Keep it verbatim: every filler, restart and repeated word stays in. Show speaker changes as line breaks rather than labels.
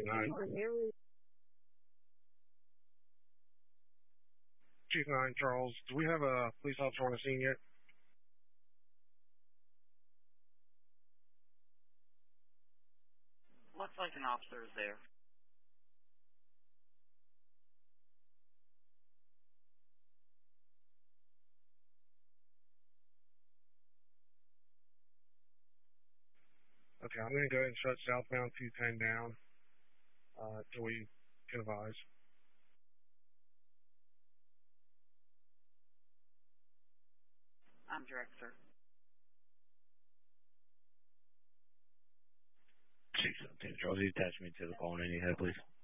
nine. Chief nine, Charles. Do we have a police officer on the scene yet?
Looks like an officer is there.
Okay, I'm going to go ahead and shut southbound two ten down uh, till we can advise.
I'm direct, sir.
Chief seventeen, Charles, you attach me to the call and any head, please.